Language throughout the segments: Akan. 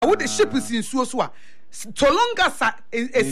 Wo the ship is in so so so long as a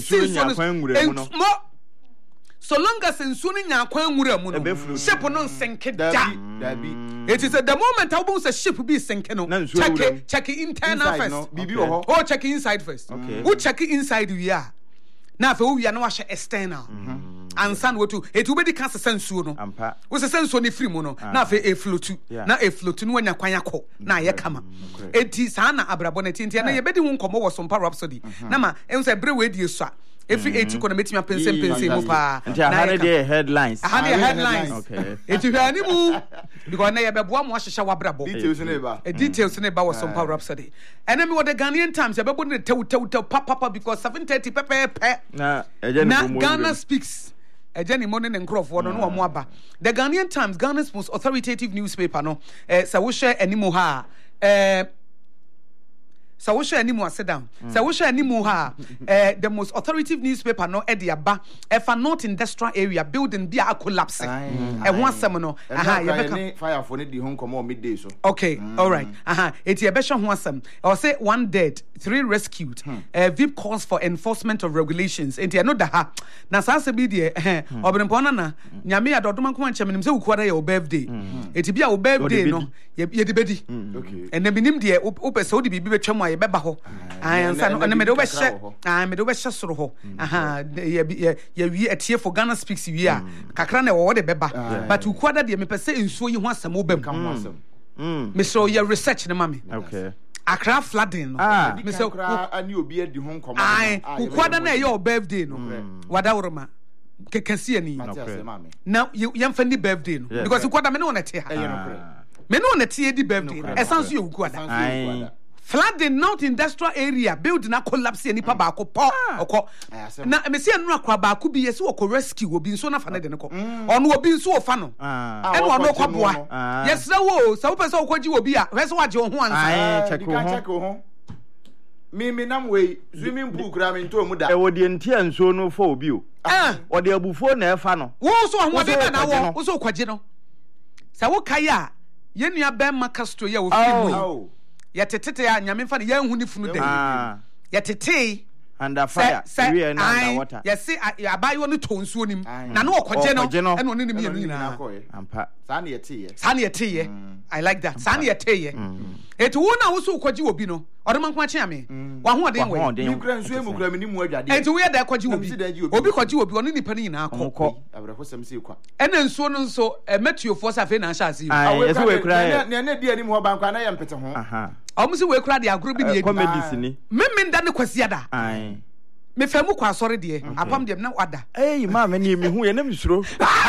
so long as nsuo no nya kwan nwura mu no ship no nsenke da it is at the moment I want a ship be sinking no check internal first bibi ho oh check inside first who check inside we are na fe we are no wa external and san wo to it will be can sensuo no wo se sensuo ne free mu no na fe e float na e float no nya kwan akọ na ye kama enti sa na abrabo na tintia na ye bedi hu nkomo wo so mpa rhapsody na ma em se bre we die so every 8 you gonna meet me pense mu pa na the headlines okay it you ani mu because na ye beboa mo ahyehyɛ wabrabo details ne ba was some power rhapsody and me what the Ghanaian Times ye bebo ne tew papa because 7:30 pepe na Ghana speaks Ejani money and Crawford no mo aba the Ghanaian Times, Ghana's most authoritative newspaper no sa wo share animo ha so we share anymore sit down so we share anymore ha the most authoritative newspaper no ediaba if a not industrial area building be a collapsing e ho asem no you fire for the home come on midday so okay all right it ye be ho asem I say 1 dead 3 rescued VIP calls for enforcement of regulations it ye no da ha na sa se bi de obrenpona na nyame ya dodoma ko anche menim se ukuada your birthday it be a birthday no ye de bedi okay and menim de opese wo de bibi betwam ye beba ho ansa no me do be hye me do be hye soro ho ye wi etie for Ghana speaks wi a kakra na wo de beba but ukuada de me pese ensuo yi ho asem obam me so ye research na mami okay Accra flooding me so ani obi adi ho nkomo ukuada na ye birthday no wada woroma kekasi ani na yemfa ni birthday no because ukuada me no na te ha me no na te di birthday esanso ye ukuada flooding not industrial area building a collapse any pa ba ko po na me se anu akwa ba ko bi yesi wo ko rescue obi nso na fa na de ne ko ono obi nso wo fa no e no ono ko boa yesra wo sa wo pese wo kwaji obi a hwese wa je wo ho ansa check ho me nam we swimming pool kra me nto mu da e wo de ntia nso no fa obi o o de abufo na e fa no wo so ho de na wo so kwaje no sa wo kai a ye nua ben makasto ye wo fi mu yetete ya nyame fa ne ya hu ni funu de yetete under fire we are under water yes abayo no tonsuo nim na no okoje no e no ne nim ye nyina ampa sa na yete ye I like that sa na yete ye etu wo na wo so okoje obi no ode man ko ache ame wa ho ode we ni kra nso emukra me ni mu adwade etu wo ye da koje obi koje obi ono nipa ni nyina akọ abrafo sam se kwa ena nsuo no nso metuofo sa fe na ansha ase yeso we kra na di ani mu ho bankwa na ye mpete ho omusi we kra de agro bi ne comedies ni memmen da ne kwasiada me famu kwa asore de apam de na wada ma me ni me hu ye na misuro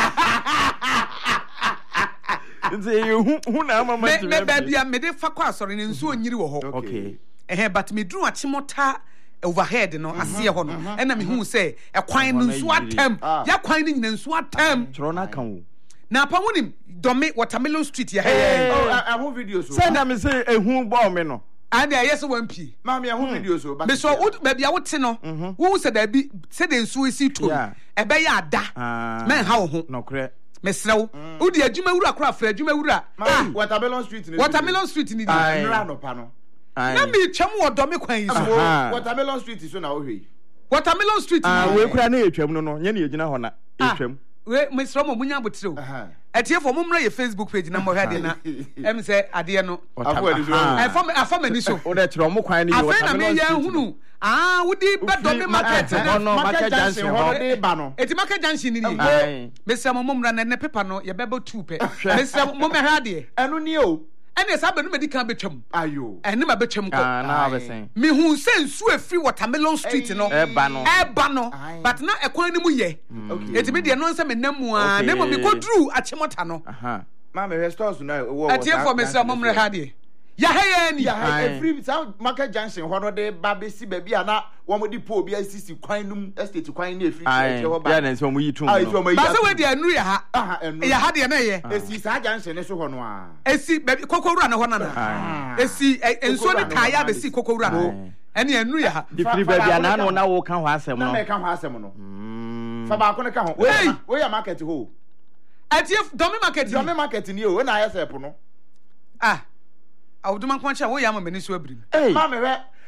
nze hu na mama me ba bia me de fa kwa asore ne nso onyiri wo ho okay but me dru achimota overhead no ase ho no ena me hu se ekwan no nso atam ya kwan ni nyina nso atam tro na kan wo na apam wonim Domi Watermelon Street ya I have videos so send me say ehu bo me no and yes one p mama I have videos so but so baby a wote no wo said that be said nsuo isi to e be ya ada men ha wo ho no kre mesrew wo di adwuma wura kra fra adwuma wura Watermelon Street ni nra no pa no na me twam wo Domi kwan yi so Watermelon Street so na wo hwe Watermelon Street we kura na etwam no nye na yegyina ho na etwam we mesrew mo munya botirew etie for mumra ye Facebook page na mo hade na em say ade no afọ mani so o de kire o mo kwan ni Watermelon afọ na me ya hunu wudi Domi market no market junction ho de ba no eti market junction ni me say mo mumra na ne paper no ye beba 2 pe me say mo me hade enu ni o ene sa ba no medical betwam ayo ene ma betwam ko na obesen me hu se nsu afri Watermelon Street no eba no but na ekwan ni mu ye eti me de no nse me namu a na mo me kodru achimota no ma me restores na wo eti for me say momre hade ya he ni every market junction ho no de ba besi ba bia na wo mo di po obi asisi kwan num estate kwan na efri che ho ba ya na nso mo yitum ba se we de anu ya ha de na ye esi sa junction ne so ho no a esi kokowura na ho na esi enso ni kaya be si kokowura no ene anu ya ha di free ba bia na no na wo kan ho asem no na me kan ho asem no fa ba ko ne ka ho we ya market ho ati Domi market ni o na ya se po no awuduma kwancha wo ya ma mani so abrim ma me we